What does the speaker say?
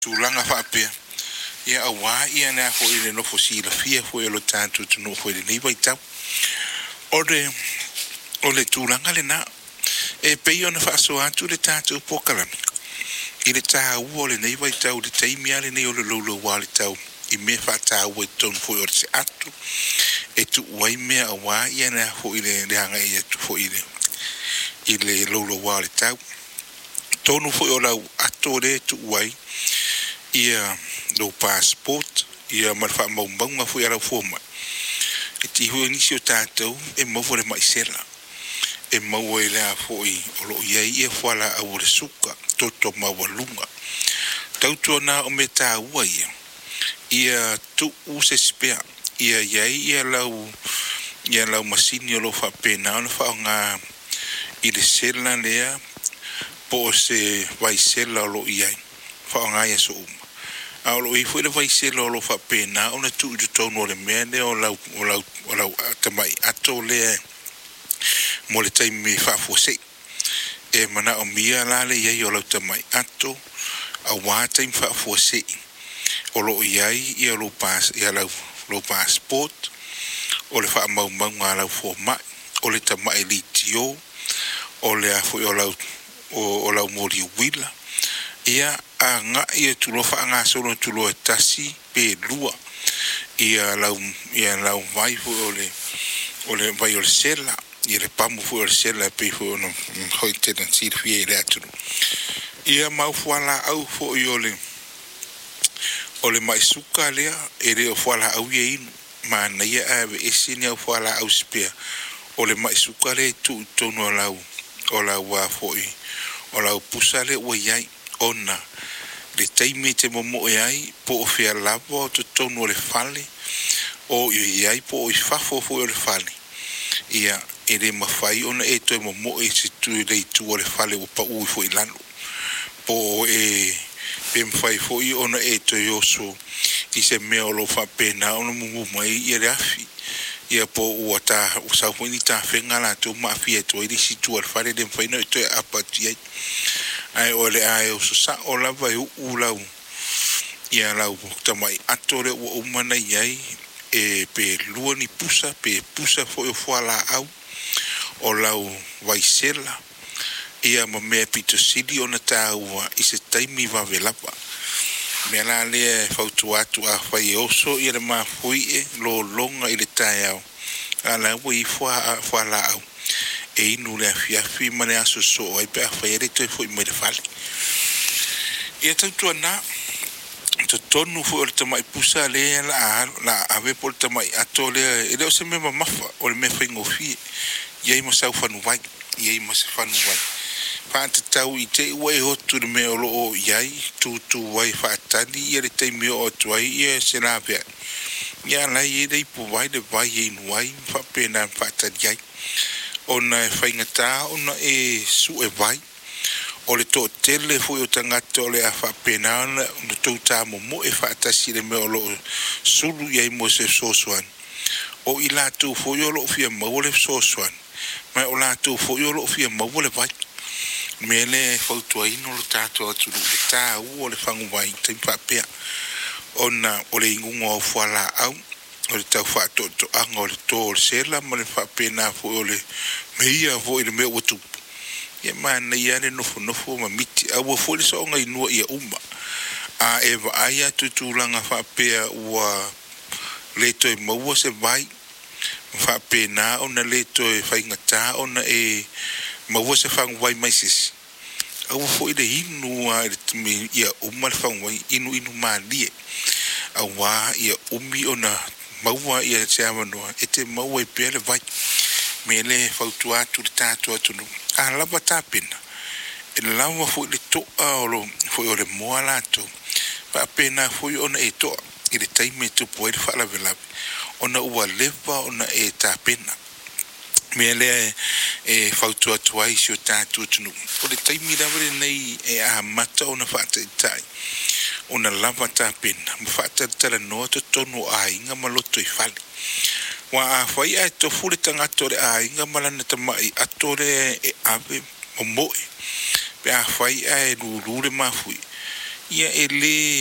tulanga whapea. Ia awa ia nea fo ile no fosila fia fo ilo tātu tunu fo ile niwa i tau. Ole tulanga le na e pei ona whaaso atu le tātu pokalami. I le tā ua le niwa i tau le taimi ale nei o le lolo wale tau. I me whata ua i tonu fo i se atu. E tu uai mea awa ia nea fo ile le hanga i atu fo ile. I le lolo wale tau. Tonu fo i o lau ato le tu uai. Ia do passport ia marfa maumbaunga fu ia foma e ti ho inisio tātou e mau le maisela e mau e lea foi o lo ia fuala au le suka toto mawalunga tautua na o me tā ua ia tu u se spea ia lau masini o lo fa pena o fa nga i le sela lea po se vaisela o lo ia fa nga ia so Aolo I foi le vai se lo fa pena ona tu tonu le mene o lau tamai ato le mo le taimi fa fose e mana o mia la le ia o lau tamai ato a wa taimi fa fose o lo iai ia lo pas ia lo passport o le fa mau lau forma o le tamai litio o le a foi o lau mori wila ia nga ia tulo fa nga solo tulo tasi pe lua ia lau vai fu ole vai o sela ia le pamu fu o sela pe fu no hoite na sirfie ile atu ia mau fuala au fu ole mai suka lea ele o fuala au ia inu ma na ia ave esini au fuala au spea ole mai suka le tu tono lau wa fu o lau pusale o iai ona le taimi te momo e ai po o fea lavo to tonu le fale o iai po o ifafo fo le fale ia ele mafai ona e to momo e se tu le tu le fale o pa u fo ilano po e pem fai fo I ona e to yoso I se me o lo fa pena ona mumu mai ia le afi ia po o ata o sa fo ni ta fenga la to mafia to i si tu le fale de fai no to apati ai ole ai o sa o la vai u lau ia lau tamai atore o mana iai e pe luani pusa fo o fala au o lau vai sela ia ma me pito sili ona taua I se taimi va velapa me la le fautu atu a fai oso ia le mafui e lo longa I le taiao ala ui fala au e inu le afiafi ma le aso so ai pe a whaere toi fo I mai le fale. Ia tautua na, to tonu fo o le tamai pusa le la ave po le tamai ato le, e leo se me mafa o le me whaingo fie, iai ma sau whanu wai, iai ma se whanu wai. Whaata tau I te ua e hotu le me o lo o iai, tu wai whaatani, ia le teimi o tuai, ia se la vea. Ia lai e rei po wai le vai e inu wai, whapena whaatani iai. Ona e whaingata, ona e su e vai. O le tō tele fui o tangata o le a whapena ona tō tā momo e whaatasi le me o lo sulu iai mo se sosuan. O I lātou fui o lo fia mau le sosuan. Mai o lātou fui o lo fia mau le vai. Me le whautua ino lo tātou aturu le tā u o le whangu vai te whapea. Ona o le ingunga o whala au. O le tau whaatoto anga o le tō o le sela ma le whapena fui o le meia fui le mea watupu. Ia mana ia le nofo ma miti a ua fo le so ngai nua ia uma a eva aia tutulanga whapea ua leto e maua se vai whapena ona leto e whaingata ona e maua se whangu vai mai sisi a ua fo i le hinu a ia uma le whangu vai inu maalie a wā ia umi ona maua ia se amanoa e te maua e pia le vai me le fautu atu le tātu atu no a lava tāpena e lava fui le toa o lo fui o le moa lato pa pena fui ona e toa I le taime tupu e le whaalawelawe ona ua leva ona e tāpena me le e fautu atu ai si o tātu atu no o le taimi lawa nei e a mata ona whaata I tai ona lava tāpena ma whaata tala noa to tonu a inga maloto I whale wa a fai ai to fule tangata le a inga malana tamai atore e ave o moe pe a fai ai lulu le mafui ia e lē